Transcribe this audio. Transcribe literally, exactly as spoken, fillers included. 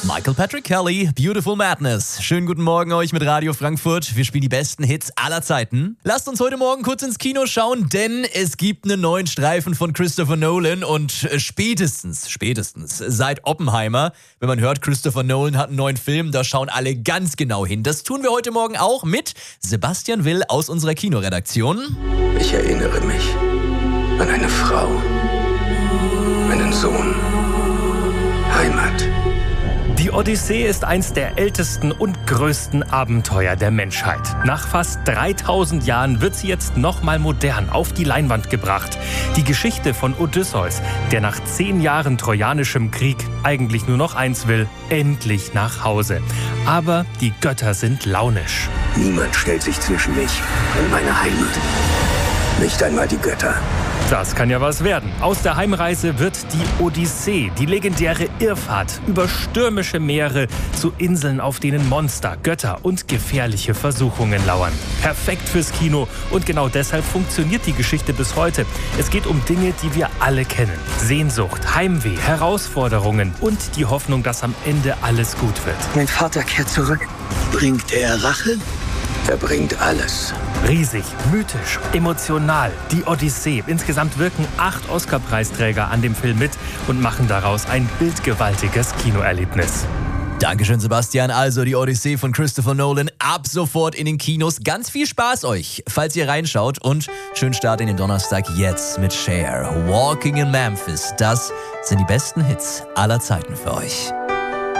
Michael Patrick Kelly, Beautiful Madness. Schönen guten Morgen euch mit Radio Frankfurt. Wir spielen die besten Hits aller Zeiten. Lasst uns heute Morgen kurz ins Kino schauen, denn es gibt einen neuen Streifen von Christopher Nolan und spätestens, spätestens seit Oppenheimer, wenn man hört, Christopher Nolan hat einen neuen Film, da schauen alle ganz genau hin. Das tun wir heute Morgen auch mit Sebastian Will aus unserer Kinoredaktion. Ich erinnere mich an eine Frau, einen Sohn, Heimat. Die Odyssee ist eins der ältesten und größten Abenteuer der Menschheit. Nach fast dreitausend Jahren wird sie jetzt nochmal modern auf die Leinwand gebracht. Die Geschichte von Odysseus, der nach zehn Jahren trojanischem Krieg eigentlich nur noch eins will: endlich nach Hause. Aber die Götter sind launisch. Niemand stellt sich zwischen mich und meine Heimat. Nicht einmal die Götter. Das kann ja was werden. Aus der Heimreise wird die Odyssee, die legendäre Irrfahrt über stürmische Meere zu Inseln, auf denen Monster, Götter und gefährliche Versuchungen lauern. Perfekt fürs Kino, und genau deshalb funktioniert die Geschichte bis heute. Es geht um Dinge, die wir alle kennen. Sehnsucht, Heimweh, Herausforderungen und die Hoffnung, dass am Ende alles gut wird. Mein Vater kehrt zurück. Bringt er Rache? Er bringt alles. Riesig, mythisch, emotional. Die Odyssee. Insgesamt wirken acht Oscar-Preisträger an dem Film mit und machen daraus ein bildgewaltiges Kinoerlebnis. Dankeschön, Sebastian. Also die Odyssee von Christopher Nolan ab sofort in den Kinos. Ganz viel Spaß euch, falls ihr reinschaut, und schönen Start in den Donnerstag jetzt mit Cher. Walking in Memphis. Das sind die besten Hits aller Zeiten für euch.